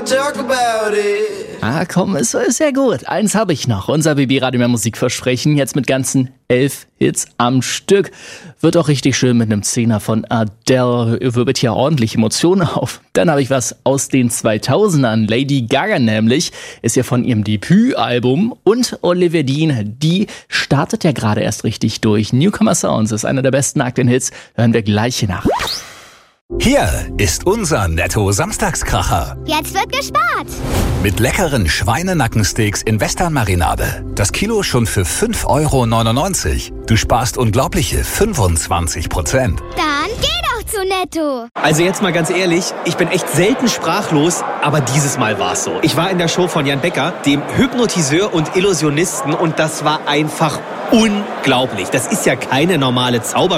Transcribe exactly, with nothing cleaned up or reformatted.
talk about it. Ah, komm, ist, ist ja gut. Eins habe ich noch. Unser B B-Radio mehr Musikversprechen. Jetzt mit ganzen elf Hits am Stück. Wird auch richtig schön mit einem Zehner von Adele. Wirbelt hier ordentlich Emotionen auf. Dann habe ich was aus den zweitausendern. Lady Gaga nämlich ist ja von ihrem Debütalbum. Und Olivia Dean, die startet ja gerade erst richtig durch. Newcomer Sounds ist einer der besten aktuellen Hits. Hören wir gleich hier nach. Hier ist unser Netto-Samstagskracher. Jetzt wird gespart. Mit leckeren Schweinenackensteaks in Western-Marinade. Das Kilo schon für fünf Euro neunundneunzig. Du sparst unglaubliche fünfundzwanzig Prozent. Dann geh doch zu Netto. Also jetzt mal ganz ehrlich, ich bin echt selten sprachlos, aber dieses Mal war's so. Ich war in der Show von Jan Becker, dem Hypnotiseur und Illusionisten, und das war einfach unglaublich. Das ist ja keine normale Zauber